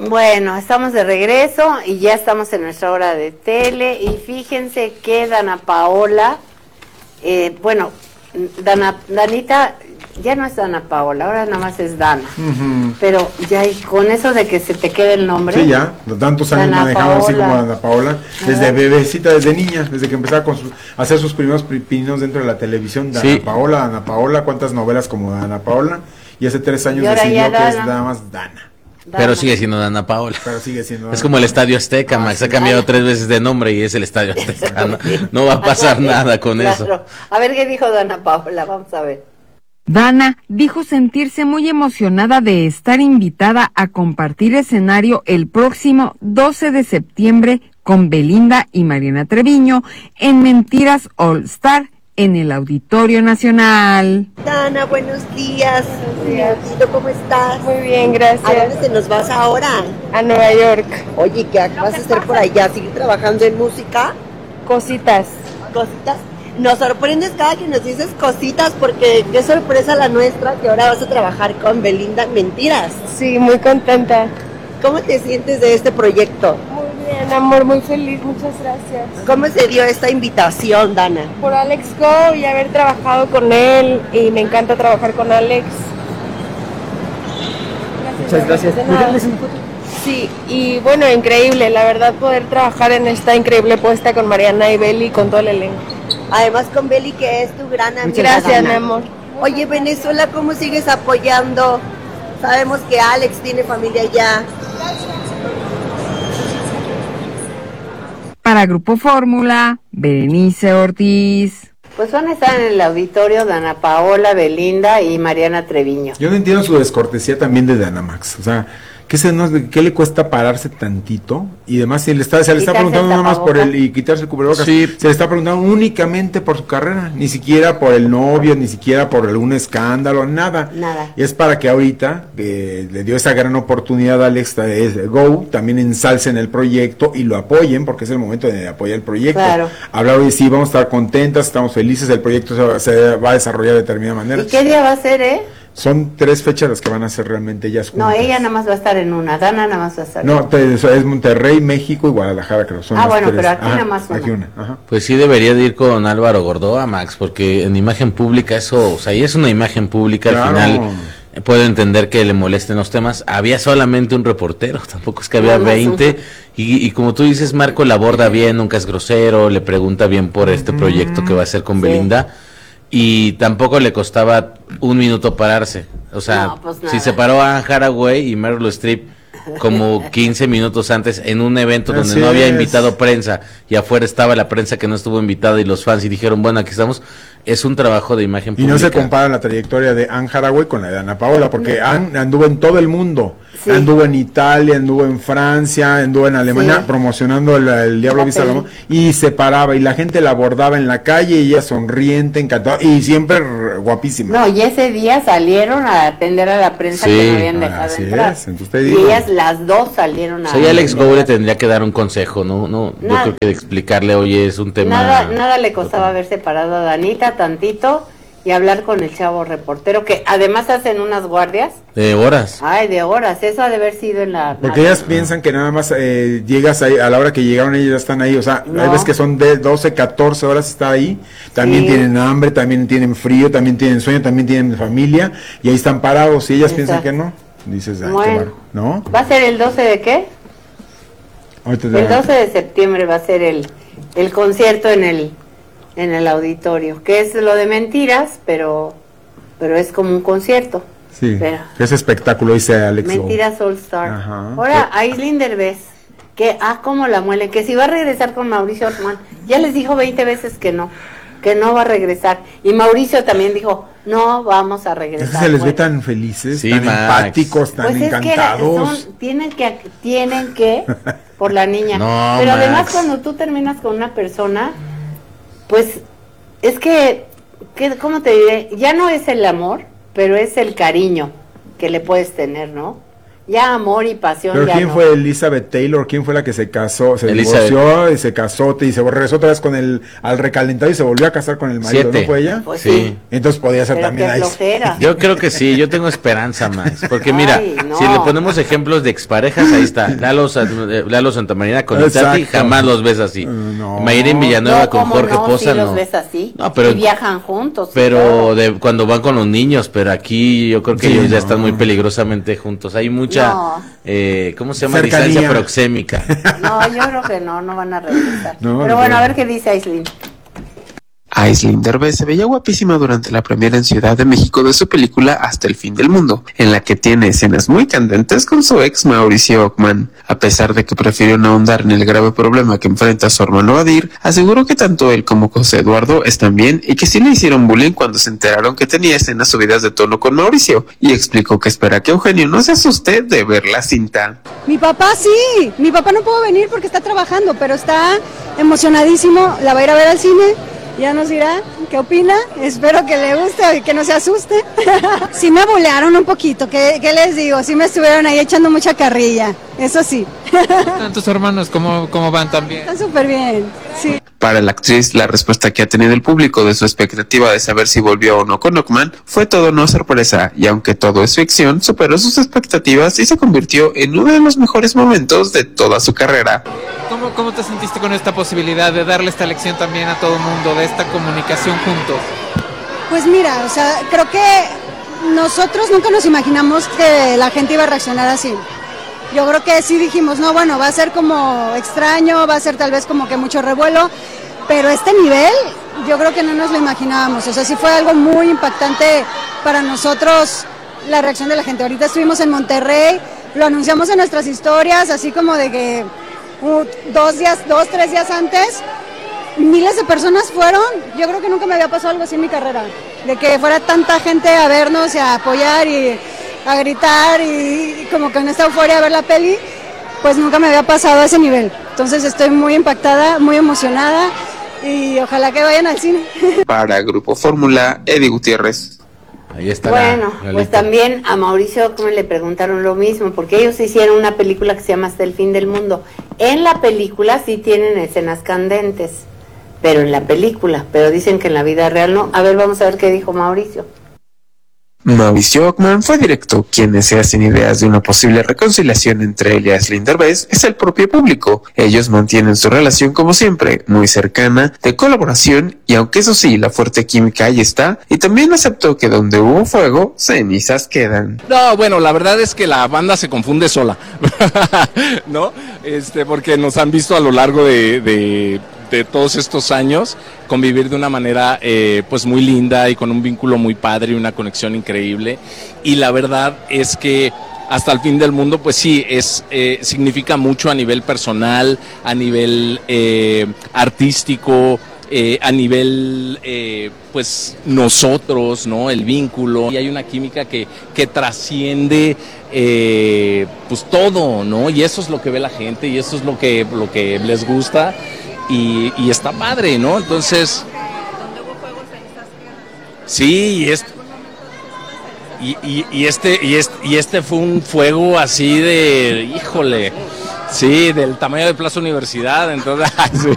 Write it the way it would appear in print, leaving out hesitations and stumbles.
Bueno, estamos de regreso y ya estamos en nuestra hora de tele y fíjense que Dana Paola, Danita ya no es Dana Paola, ahora nada más es Dana, pero ya con eso de que se te quede el nombre. Sí, ya, tantos años Dana manejando Paola. así como Dana Paola, desde bebecita, desde niña, desde que empezaba a hacer sus primeros pininos dentro de la televisión. Dana Paola, cuántas novelas como Dana Paola, y hace 3 años decidió que es nada más Dana. Pero sigue siendo Dana Paola. Pero sigue siendo Es como el Estadio Azteca, Max. Ha cambiado 3 veces de nombre y es el Estadio Azteca. No va a pasar nada con eso. A ver qué dijo Dana Paola, vamos a ver. Dana dijo sentirse muy emocionada de estar invitada a compartir escenario el próximo 12 de septiembre con Belinda y Mariana Treviño en Mentiras All Star en el Auditorio Nacional. Dana, buenos días. ¿Cómo estás? Muy bien, gracias. ¿A dónde te nos vas ahora? A Nueva York. Oye, ¿qué vas a hacer por allá? ¿Seguir trabajando en música? Cositas. ¿Cositas? Nos sorprendes cada que nos dices cositas porque qué sorpresa la nuestra que ahora vas a trabajar con Belinda en Mentiras. Sí, muy contenta. ¿Cómo te sientes de este proyecto? Muy bien, amor, muy feliz, muchas gracias. ¿Cómo se dio esta invitación, Dana? Por Alex Go y haber trabajado con él, y me encanta trabajar con Alex. Muchas gracias. Sí, y bueno, increíble, la verdad, poder trabajar en esta increíble puesta con Mariana y Beli, con todo el elenco. Además con Beli, que es tu gran amiga. Gracias, Dana. mi amor. Oye, Venezuela, ¿cómo sigues apoyando? Sabemos que Alex tiene familia allá. Para Grupo Fórmula, Berenice Ortiz. Pues van a estar en el auditorio Dana Paola, Belinda y Mariana Treviño. Yo no entiendo su descortesía también de Dana, Max. O sea, ¿qué le cuesta pararse tantito? Y además se le está preguntando nada más por y quitarse el cubrebocas. Sí. Se le está preguntando únicamente por su carrera, ni siquiera por el novio, ni siquiera por algún escándalo, nada. Y es para que ahorita le dio esa gran oportunidad a Alex Go, también ensalcen el proyecto y lo apoyen, porque es el momento de apoyar el proyecto. Claro. Hablar hoy, sí, vamos a estar contentas, estamos felices, el proyecto se va a desarrollar de determinada manera. ¿Y qué día va a ser, Son 3 fechas las que van a ser realmente ellas juntas. No, ella nada más va a estar en una, Dana nada más va a estar No, es Monterrey, México y Guadalajara, creo. Son bueno, 3. pero aquí nada más una. Aquí una. Ajá. Pues sí debería de ir con Álvaro Gordoa, Max, porque en imagen pública eso, o sea, y es una imagen pública, claro. Al final puedo entender que le molesten los temas. Había solamente un reportero, tampoco es que había 20, y como tú dices, Marco la aborda bien, nunca es grosero, le pregunta bien por este proyecto que va a hacer con Belinda. Y tampoco le costaba 1 minuto pararse. O sea, si se paró a Anne Hathaway y Meryl Streep como 15 minutos antes en un evento donde no había invitado prensa y afuera estaba la prensa que no estuvo invitada y los fans y dijeron, bueno, aquí estamos, es un trabajo de imagen pública. Y no se compara la trayectoria de Anne Hathaway con la de Dana Paola, porque Anne anduvo en todo el mundo. Anduvo en Italia, anduvo en Francia, anduvo en Alemania promocionando el Diablo Vista la Moda, y se paraba y la gente la abordaba en la calle y ella sonriente, encantada y siempre guapísima. No, y ese día salieron a atender a la prensa que no habían dejado entrar. Y ellas las dos salieron a... Sí, Alex Go le tendría que dar un consejo, yo creo que de explicarle, oye, es un tema... Nada le costaba haber separado a Danita tantito y hablar con el chavo reportero, que además hacen unas guardias. De horas. Ay, de horas, eso ha de haber sido en la... Porque ellas piensan que nada más llegas ahí, a la hora que llegaron ellas ya están ahí, o sea, hay veces que son de 12, 14 horas está ahí, también tienen hambre, también tienen frío, también tienen sueño, también tienen familia, y ahí están parados, y ellas piensan que no. Dices, ay, qué barro, ¿no? ¿Va a ser el 12 de qué? El 12 de septiembre va a ser el concierto en el auditorio, que es lo de Mentiras, pero es como un concierto. Sí, es espectáculo, dice Alex. Mentiras All Star. Ahora, Aislinn Derbez, que, cómo la muele, que si va a regresar con Mauricio Ockman, ya les dijo 20 veces que no va a regresar. Y Mauricio también dijo, no vamos a regresar. Se les ve tan felices, tan empáticos, tan encantados. Tienen que, por la niña. No, pero Max. además cuando tú terminas con una persona, pues es que, ¿cómo te diré? Ya no es el amor, pero es el cariño que le puedes tener, ¿no? Ya amor y pasión. ¿Pero ya quién no. fue Elizabeth Taylor? ¿Quién fue la que se casó? Se divorció y se casó y se regresó otra vez con al recalentado y se volvió a casar con el marido, 7. ¿no fue ella? Pues sí. Entonces podía ser Pero también qué ahí. flojera. Yo creo que sí, yo tengo esperanza, Max. Porque mira, Ay, no. si le ponemos ejemplos de exparejas, ahí está. Lalo Santamarina con Itati, Exacto. jamás los ves así. No. Mayrin Villanueva con ¿cómo Jorge no? Poza, Sí no. los ves así. No, pero y viajan juntos. Pero cuando van con los niños, pero aquí yo creo que Sí, ellos ya no. están muy peligrosamente juntos. Hay mucha, No. ¿cómo se llama? Cercanía. Distancia proxémica. No, yo creo que no van a regresar. No, pero no. bueno, a ver qué dice Aislinn. Aislinn Derbez se veía guapísima durante la premiera en Ciudad de México de su película Hasta el fin del mundo, en la que tiene escenas muy candentes con su ex Mauricio Ockman. A pesar de que prefirió no ahondar en el grave problema que enfrenta su hermano Adir, aseguró que tanto él como José Eduardo están bien y que sí le hicieron bullying cuando se enteraron que tenía escenas subidas de tono con Mauricio, y explicó que espera que Eugenio no se asuste de ver la cinta. Mi papá sí, mi papá no pudo venir porque está trabajando, pero está emocionadísimo, la va a ir a ver al cine. Ya nos dirá qué opina, espero que le guste y que no se asuste. Sí me bolearon un poquito, ¿qué les digo? Sí me estuvieron ahí echando mucha carrilla, eso sí. ¿Están tus hermanos? ¿Cómo van también? Están súper bien, sí. Para la actriz, la respuesta que ha tenido el público de su expectativa de saber si volvió o no con Ockman fue todo una sorpresa, y aunque todo es ficción, superó sus expectativas y se convirtió en uno de los mejores momentos de toda su carrera. ¿Cómo te sentiste con esta posibilidad de darle esta lección también a todo el mundo, de esta comunicación juntos? Pues mira, o sea, creo que nosotros nunca nos imaginamos que la gente iba a reaccionar así. Yo creo que sí dijimos, no, bueno, va a ser como extraño, va a ser tal vez como que mucho revuelo, pero este nivel yo creo que no nos lo imaginábamos. O sea, sí fue algo muy impactante para nosotros la reacción de la gente. Ahorita estuvimos en Monterrey, lo anunciamos en nuestras historias, así como de que 3 días antes, miles de personas fueron. Yo creo que nunca me había pasado algo así en mi carrera, de que fuera tanta gente a vernos y a apoyar y a gritar y como con esta euforia a ver la peli, pues nunca me había pasado a ese nivel. Entonces estoy muy impactada, muy emocionada y ojalá que vayan al cine. Para Grupo Fórmula, Eddie Gutiérrez. Ahí está. Bueno, la pues también a Mauricio Ockman le preguntaron lo mismo, porque ellos hicieron una película que se llama Hasta el fin del mundo. En la película sí tienen escenas candentes, pero en la película, pero dicen que en la vida real no. A ver, vamos a ver qué dijo Mauricio. Mauricio Ockman fue directo. Quienes se hacen ideas de una posible reconciliación entre él y Aislinn Derbez es el propio público. Ellos mantienen su relación como siempre, muy cercana, de colaboración, y aunque eso sí, la fuerte química ahí está, y también aceptó que donde hubo fuego, cenizas quedan. No, bueno, la verdad es que la banda se confunde sola, ¿no? Porque nos han visto a lo largo de todos estos años convivir de una manera pues muy linda y con un vínculo muy padre y una conexión increíble, y la verdad es que Hasta el fin del mundo pues sí significa mucho a nivel personal, a nivel artístico, a nivel pues nosotros, ¿no? El vínculo, y hay una química que trasciende pues todo, ¿no? Y eso es lo que ve la gente y eso es lo que les gusta. Y está padre, ¿no? Entonces, sí, y este fue un fuego así de, híjole, sí, del tamaño de Plaza Universidad, entonces, sí.